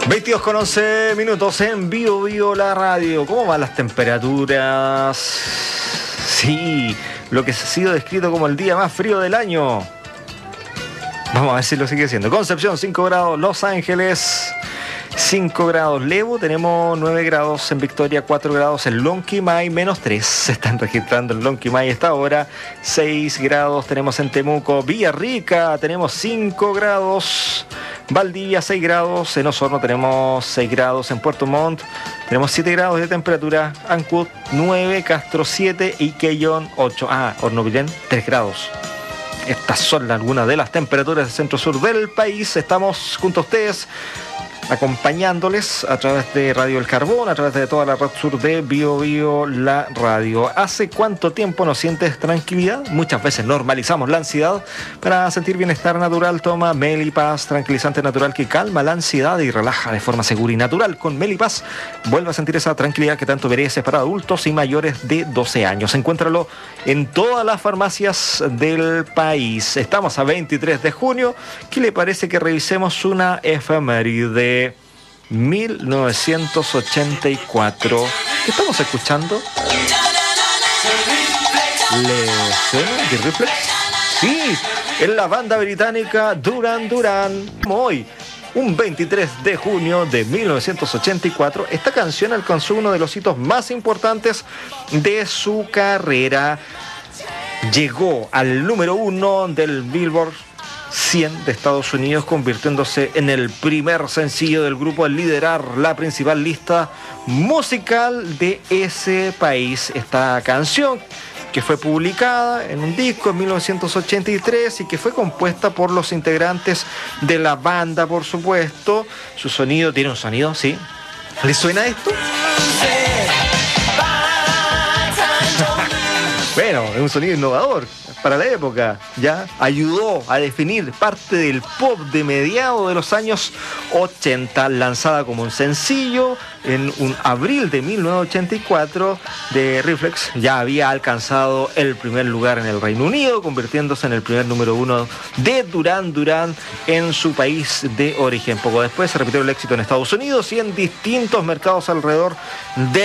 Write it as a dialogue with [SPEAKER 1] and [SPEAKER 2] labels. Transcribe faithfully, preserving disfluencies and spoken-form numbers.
[SPEAKER 1] veintidós con once minutos en Bio Bio la radio. ¿Cómo van las temperaturas? Sí, lo que ha sido descrito como el día más frío del año. Vamos a ver si lo sigue siendo. Concepción cinco grados, Los Ángeles cinco grados, Lebu tenemos nueve grados, en Victoria cuatro grados, en Lonquimay menos tres, se están registrando en Lonquimay esta hora, seis grados tenemos en Temuco, Villarrica tenemos cinco grados, Valdivia seis grados, en Osorno tenemos seis grados, en Puerto Montt tenemos siete grados de temperatura, Ancud nueve, Castro siete y Quellón ocho, ah, Hornopilen tres grados. Estas son algunas de las temperaturas del centro-sur del país. Estamos junto a ustedes, acompañándoles a través de Radio El Carbón, a través de toda la red sur de Bio Bio la radio. ¿Hace cuánto tiempo no sientes tranquilidad? Muchas veces normalizamos la ansiedad. Para sentir bienestar natural, toma Melipaz, tranquilizante natural que calma la ansiedad y relaja de forma segura y natural. Con Melipaz vuelve a sentir esa tranquilidad que tanto mereces para adultos y mayores de doce años. Encuéntralo en todas las farmacias del país. Estamos a veintitrés de junio. ¿Qué le parece que revisemos una efeméride? mil novecientos ochenta y cuatro. ¿Qué estamos escuchando? ¿Le suena The Reflex? Sí, es la banda británica Duran Duran. Hoy, un veintitrés de junio de mil novecientos ochenta y cuatro, esta canción alcanzó uno de los hitos más importantes de su carrera. Llegó al número uno del Billboard cien de Estados Unidos, convirtiéndose en el primer sencillo del grupo en liderar la principal lista musical de ese país. Esta canción, que fue publicada en un disco en mil novecientos ochenta y tres y que fue compuesta por los integrantes de la banda, por supuesto. Su sonido, tiene un sonido, ¿sí? ¿Le suena esto? Bueno, es un sonido innovador para la época, ya ayudó a definir parte del pop de mediados de los años ochenta, lanzada como un sencillo en un abril de mil novecientos ochenta y cuatro. The Reflex ya había alcanzado el primer lugar en el Reino Unido, convirtiéndose en el primer número uno de Duran Duran en su país de origen. Poco después se repitió el éxito en Estados Unidos y en distintos mercados alrededor de